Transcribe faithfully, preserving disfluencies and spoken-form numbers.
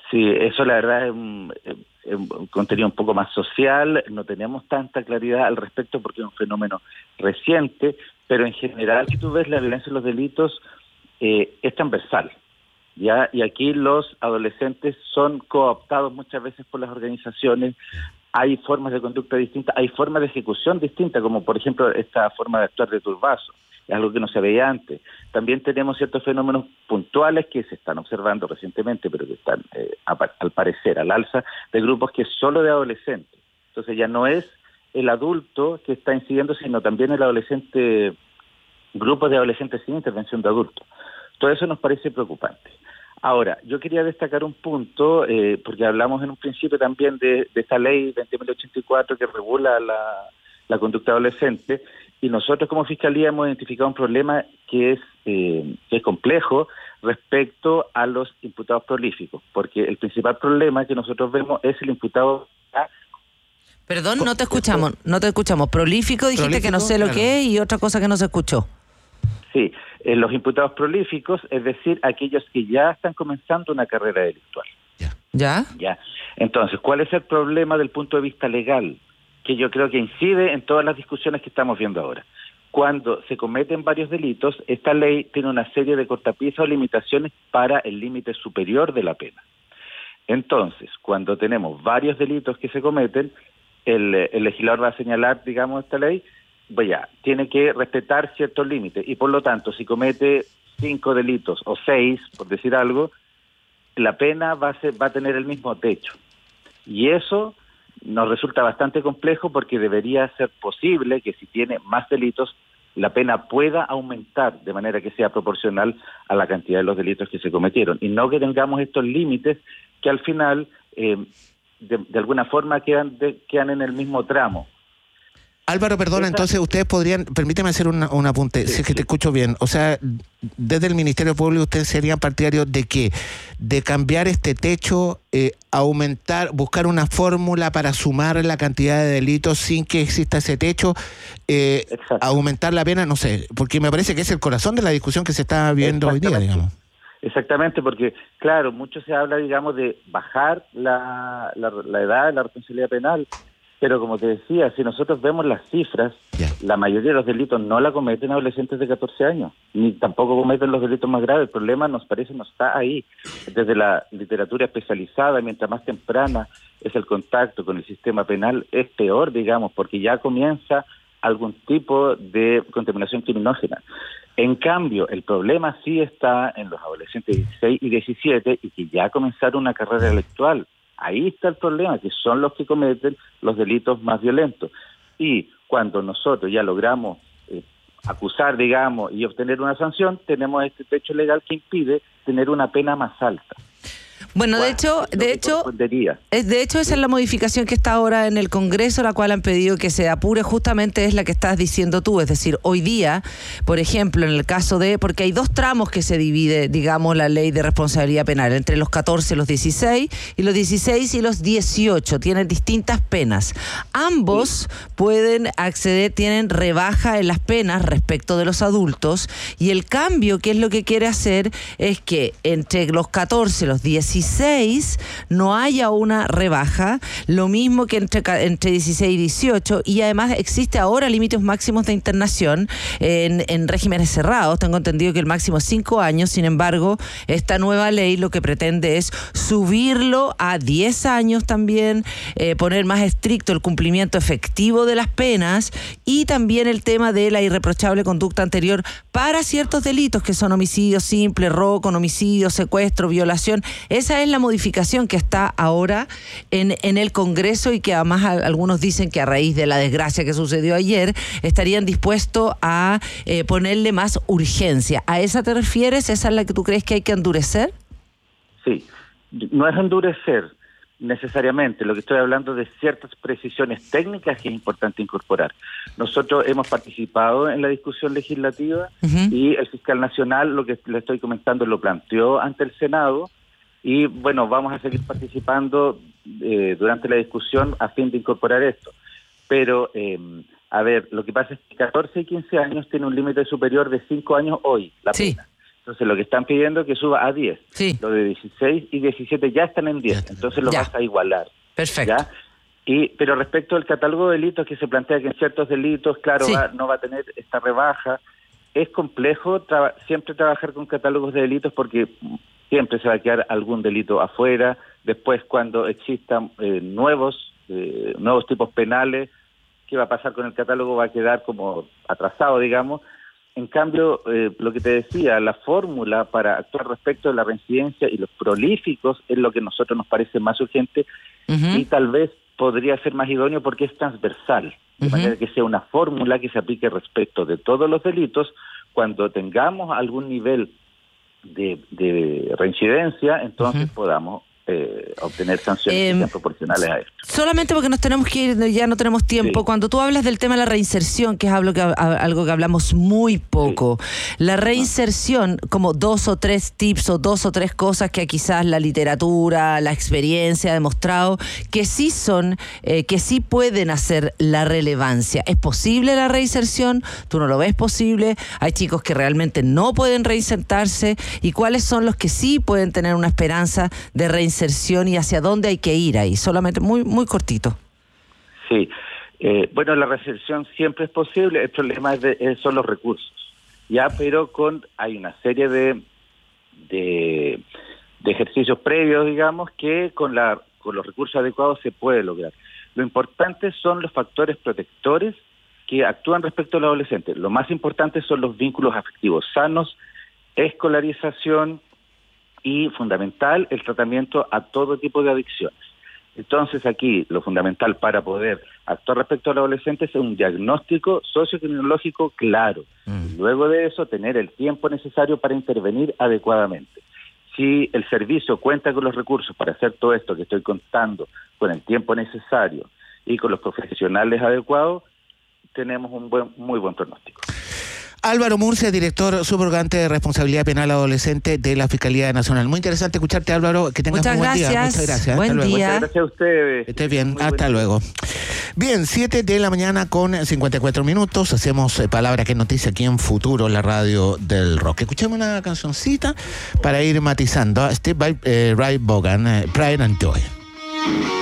Sí, eso la verdad es un, es un contenido un poco más social, no tenemos tanta claridad al respecto porque es un fenómeno reciente, pero en general, si tú ves la violencia y los delitos, eh, es transversal, ¿ya? Y aquí los adolescentes son cooptados muchas veces por las organizaciones, hay formas de conducta distintas, hay formas de ejecución distintas, como por ejemplo esta forma de actuar de turbazo, es algo que no se veía antes. También tenemos ciertos fenómenos puntuales que se están observando recientemente, pero que están, eh, al parecer, al alza, de grupos que es solo de adolescentes. Entonces ya no es el adulto que está incidiendo, sino también el adolescente, grupos de adolescentes sin intervención de adultos. Todo eso nos parece preocupante. Ahora, yo quería destacar un punto, eh, porque hablamos en un principio también de, de esta ley veinte mil ochenta y cuatro que regula la, la conducta adolescente, y nosotros como Fiscalía hemos identificado un problema que es, eh, que es complejo respecto a los imputados prolíficos, porque el principal problema que nosotros vemos es el imputado... Perdón, no te escuchamos, no te escuchamos. Prolífico, dijiste ¿Prolífico? Que no sé lo claro. que es, y otra cosa que no se escuchó. Sí, eh, los imputados prolíficos, es decir, aquellos que ya están comenzando una carrera delictual. ¿Ya? Ya. Entonces, ¿cuál es el problema del punto de vista legal? Que yo creo que incide en todas las discusiones que estamos viendo ahora. Cuando se cometen varios delitos, esta ley tiene una serie de cortapisas o limitaciones para el límite superior de la pena. Entonces, cuando tenemos varios delitos que se cometen, el, el legislador va a señalar, digamos, esta ley, pues ya, tiene que respetar ciertos límites, y por lo tanto, si comete cinco delitos o seis, por decir algo, la pena va a ser, va a tener el mismo techo. Y eso nos resulta bastante complejo porque debería ser posible que si tiene más delitos, la pena pueda aumentar de manera que sea proporcional a la cantidad de los delitos que se cometieron, y no que tengamos estos límites que al final, eh, de, de alguna forma, quedan, de, quedan en el mismo tramo. Álvaro, perdona, entonces ustedes podrían, permíteme hacer una, un apunte, sí, si es que sí. Te escucho bien, o sea, desde el Ministerio Público ustedes serían partidarios de que, de cambiar este techo, eh, aumentar, buscar una fórmula para sumar la cantidad de delitos sin que exista ese techo, eh, aumentar la pena, no sé, porque me parece que es el corazón de la discusión que se está viendo hoy día, digamos. Exactamente, porque claro, mucho se habla, digamos, de bajar la, la, la edad de la responsabilidad penal. Pero como te decía, si nosotros vemos las cifras, yeah. la mayoría de los delitos no la cometen adolescentes de catorce años, ni tampoco cometen los delitos más graves. El problema, nos parece, no está ahí. Desde la literatura especializada, mientras más temprana es el contacto con el sistema penal, es peor, digamos, porque ya comienza algún tipo de contaminación criminógena. En cambio, el problema sí está en los adolescentes de dieciséis y diecisiete y que ya comenzaron una carrera delictual. Ahí está el problema, que son los que cometen los delitos más violentos. Y cuando nosotros ya logramos eh, acusar, digamos, y obtener una sanción, tenemos este techo legal que impide tener una pena más alta. Bueno, de hecho, de hecho, es de hecho esa es la modificación que está ahora en el Congreso, la cual han pedido que se apure, justamente es la que estás diciendo tú, es decir, hoy día, por ejemplo, en el caso de, porque hay dos tramos que se divide, digamos, la ley de responsabilidad penal, entre los catorce y los dieciséis, y los dieciséis y los dieciocho, tienen distintas penas. Ambos sí. pueden acceder, tienen rebaja en las penas respecto de los adultos, y el cambio, que es lo que quiere hacer, es que entre los catorce y los dieciséis no haya una rebaja, lo mismo que entre, entre dieciséis y dieciocho, y además existe ahora límites máximos de internación en, en regímenes cerrados. Tengo entendido que el máximo es cinco años, sin embargo, esta nueva ley lo que pretende es subirlo a diez años también, eh, poner más estricto el cumplimiento efectivo de las penas y también el tema de la irreprochable conducta anterior para ciertos delitos que son homicidio simple, robo con homicidio, secuestro, violación. Esa es la modificación que está ahora en, en el Congreso y que además a, algunos dicen que a raíz de la desgracia que sucedió ayer estarían dispuestos a eh, ponerle más urgencia. ¿A esa te refieres? ¿Esa es la que tú crees que hay que endurecer? Sí, no es endurecer necesariamente, lo que estoy hablando de ciertas precisiones técnicas que es importante incorporar. Nosotros hemos participado en la discusión legislativa uh-huh. y el fiscal nacional, lo que le estoy comentando, lo planteó ante el Senado. Y bueno, vamos a seguir participando eh, durante la discusión a fin de incorporar esto. Pero, eh, a ver, lo que pasa es que catorce y quince años tiene un límite superior de cinco años hoy, la sí. pena. Entonces lo que están pidiendo es que suba a diez. Sí. Los de dieciséis y diecisiete ya están en diez, entonces lo ya. vas a igualar. Perfecto. ¿Ya? Y, pero respecto al catálogo de delitos, que se plantea que en ciertos delitos, claro, sí. va, no va a tener esta rebaja, es complejo tra- siempre trabajar con catálogos de delitos porque siempre se va a quedar algún delito afuera. Después, cuando existan eh, nuevos, eh, nuevos tipos penales, ¿qué va a pasar con el catálogo? Va a quedar como atrasado, digamos. En cambio, eh, lo que te decía, la fórmula para actuar respecto de la reincidencia y los prolíficos es lo que a nosotros nos parece más urgente uh-huh. y tal vez podría ser más idóneo porque es transversal, de uh-huh. manera que sea una fórmula que se aplique respecto de todos los delitos. Cuando tengamos algún nivel de, de reincidencia, entonces uh-huh. podamos Eh, obtener sanciones eh, que sean proporcionales a esto. Solamente porque nos tenemos que ir, ya no tenemos tiempo. Sí. Cuando tú hablas del tema de la reinserción, que es algo que, algo que hablamos muy poco, sí. la reinserción, como dos o tres tips o dos o tres cosas que quizás la literatura, la experiencia ha demostrado que sí son, eh, que sí pueden hacer la relevancia. ¿Es posible la reinserción? ¿Tú no lo ves posible? ¿Hay chicos que realmente no pueden reinsertarse? ¿Y cuáles son los que sí pueden tener una esperanza de reinserción y hacia dónde hay que ir ahí? Solamente muy muy cortito. Sí, eh, bueno, la reinserción siempre es posible, el problema es de, es, son los recursos, ya, pero con hay una serie de, de, de ejercicios previos, digamos, que con, la, con los recursos adecuados se puede lograr. Lo importante son los factores protectores que actúan respecto al adolescente. Lo más importante son los vínculos afectivos sanos, escolarización, y fundamental el tratamiento a todo tipo de adicciones. Entonces aquí lo fundamental para poder actuar respecto al adolescente es un diagnóstico sociocriminológico claro. Mm. Luego de eso tener el tiempo necesario para intervenir adecuadamente. Si el servicio cuenta con los recursos para hacer todo esto que estoy contando, con el tiempo necesario y con los profesionales adecuados, tenemos un buen, muy buen pronóstico. Álvaro Murcia, director subrogante de responsabilidad penal adolescente de la Fiscalía Nacional. Muy interesante escucharte, Álvaro. Que tengas Muchas un buen gracias. día. Muchas gracias. Buen Hasta día. luego. Muchas gracias a ustedes. Estés bien. Muy Hasta luego. Bien, siete de la mañana con cincuenta y cuatro minutos. Hacemos eh, Palabra que es Noticia aquí en Futuro, la radio del rock. Escuchemos una cancioncita para ir matizando. Steve by eh, Ray Vaughan, eh, Pride and Joy.